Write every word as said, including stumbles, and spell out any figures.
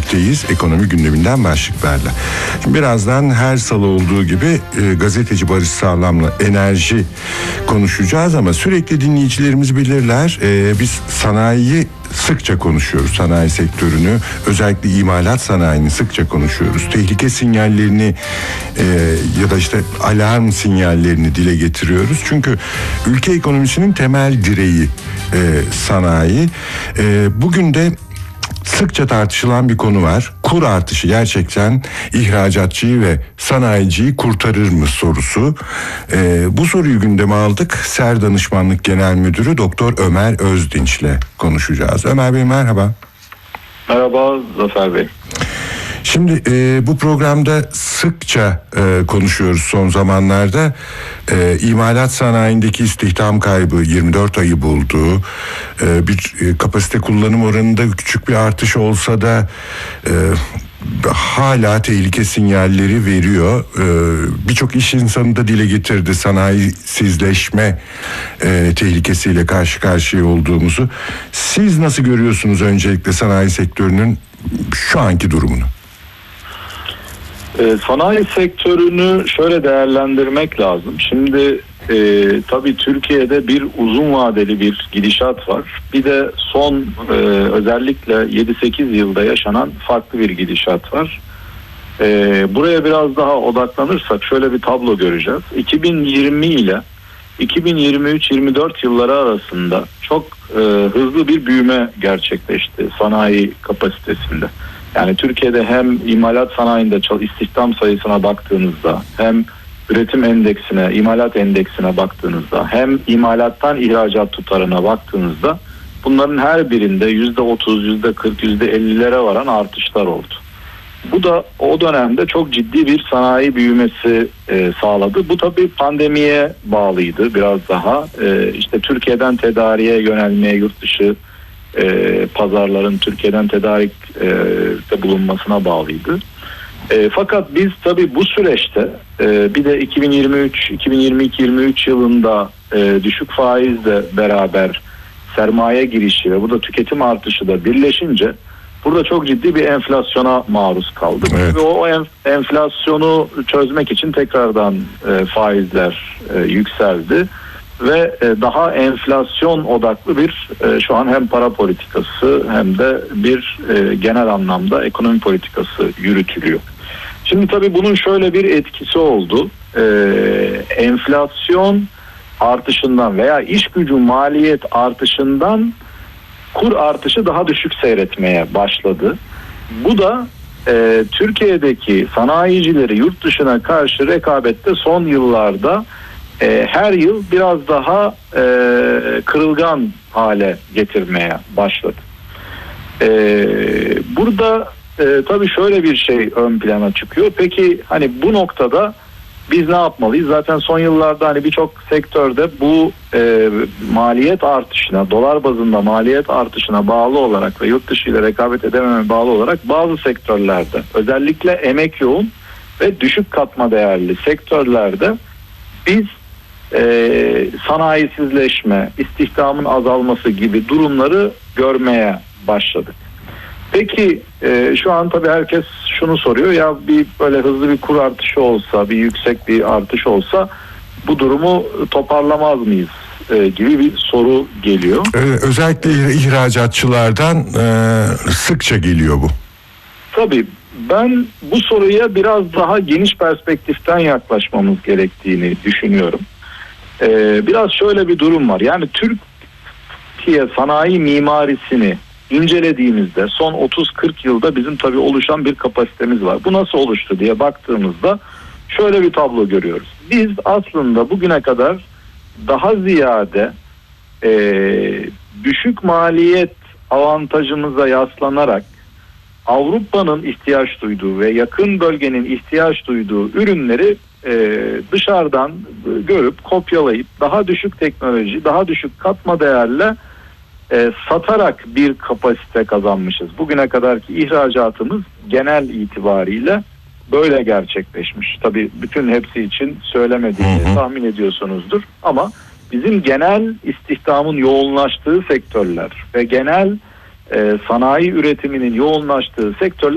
birlikteyiz ekonomi gündeminden başlıklarla. Şimdi birazdan her salı olduğu gibi e, gazeteci Barış Sağlam'la enerji konuşacağız ama sürekli dinleyicilerimiz bilirler. E, biz sanayiyi sıkça konuşuyoruz, sanayi sektörünü, özellikle imalat sanayini sıkça konuşuyoruz. Tehlike sinyallerini e, ya da işte alarm sinyallerini dile getiriyoruz. Çünkü ülke ekonomisinin temel direği e, sanayi. E, bugün de sıkça tartışılan bir konu var. Kur artışı gerçekten ihracatçıyı ve sanayiciyi kurtarır mı sorusu. Ee, bu soruyu gündeme aldık. Ser Danışmanlık Genel Müdürü Doktor Ömer Özdinç'le konuşacağız. Ömer Bey merhaba. Merhaba Zafer Bey. Şimdi e, bu programda sıkça e, konuşuyoruz son zamanlarda. E, imalat sanayindeki istihdam kaybı yirmi dört ayı buldu. E, bir e, kapasite kullanım oranında küçük bir artış olsa da e, hala tehlike sinyalleri veriyor. E, birçok iş insanı da dile getirdi sanayisizleşme e, tehlikesiyle karşı karşıya olduğumuzu. Siz nasıl görüyorsunuz öncelikle sanayi sektörünün şu anki durumunu? Ee, sanayi sektörünü şöyle değerlendirmek lazım. Şimdi e, tabii Türkiye'de bir uzun vadeli bir gidişat var. Bir de son e, özellikle yedi sekiz yılda yaşanan farklı bir gidişat var. E, buraya biraz daha odaklanırsak şöyle bir tablo göreceğiz. iki bin yirmi ile iki bin yirmi üç yirmi dört yılları arasında çok e, hızlı bir büyüme gerçekleşti sanayi kapasitesinde. Yani Türkiye'de hem imalat sanayinde istihdam sayısına baktığınızda, hem üretim endeksine, imalat endeksine baktığınızda, hem imalattan ihracat tutarına baktığınızda bunların her birinde yüzde otuz, yüzde kırk, yüzde ellilere varan artışlar oldu. Bu da o dönemde çok ciddi bir sanayi büyümesi e, sağladı. Bu tabii pandemiye bağlıydı biraz daha. E, işte Türkiye'den tedariğe yönelmeye, yurt dışı E, pazarların Türkiye'den tedarikte bulunmasına bağlıydı. E, fakat biz tabii bu süreçte e, bir de iki bin yirmi üç iki bin yirmi iki yirmi üç yılında e, düşük faizle beraber sermaye girişi ve burada tüketim artışı da birleşince burada çok ciddi bir enflasyona maruz kaldık. Evet. Ve o enf- enflasyonu çözmek için tekrardan e, faizler e, yükseldi. Ve daha enflasyon odaklı bir şu an hem para politikası hem de bir genel anlamda ekonomi politikası yürütülüyor. Şimdi tabii bunun şöyle bir etkisi oldu. Enflasyon artışından veya iş gücü maliyet artışından kur artışı daha düşük seyretmeye başladı. Bu da Türkiye'deki sanayicileri yurt dışına karşı rekabette son yıllarda E, her yıl biraz daha e, kırılgan hale getirmeye başladı. E, burada e, tabii şöyle bir şey ön plana çıkıyor. Peki hani bu noktada biz ne yapmalıyız? Zaten son yıllarda hani birçok sektörde bu e, maliyet artışına, dolar bazında maliyet artışına bağlı olarak ve yurt dışı ile rekabet edememe bağlı olarak bazı sektörlerde, özellikle emek yoğun ve düşük katma değerli sektörlerde biz Ee, sanayisizleşme, istihdamın azalması gibi durumları görmeye başladık. Peki e, şu an tabii herkes şunu soruyor, ya bir böyle hızlı bir kur artışı olsa, bir yüksek bir artış olsa bu durumu toparlamaz mıyız e, gibi bir soru geliyor. Ee, özellikle ihracatçılardan e, sıkça geliyor bu. Tabii ben bu soruya biraz daha geniş perspektiften yaklaşmamız gerektiğini düşünüyorum. Ee, biraz şöyle bir durum var. Yani Türkiye sanayi mimarisini incelediğimizde son otuz kırk yılda bizim tabii oluşan bir kapasitemiz var. Bu nasıl oluştu diye baktığımızda şöyle bir tablo görüyoruz. Biz aslında bugüne kadar daha ziyade e, düşük maliyet avantajımıza yaslanarak Avrupa'nın ihtiyaç duyduğu ve yakın bölgenin ihtiyaç duyduğu ürünleri e, dışarıdan görüp kopyalayıp daha düşük teknoloji, daha düşük katma değerle e, satarak bir kapasite kazanmışız. Bugüne kadarki ihracatımız genel itibariyle böyle gerçekleşmiş. Tabii bütün hepsi için söylemediğimi tahmin ediyorsunuzdur ama bizim genel istihdamın yoğunlaştığı sektörler ve genel e, sanayi üretiminin yoğunlaştığı sektörler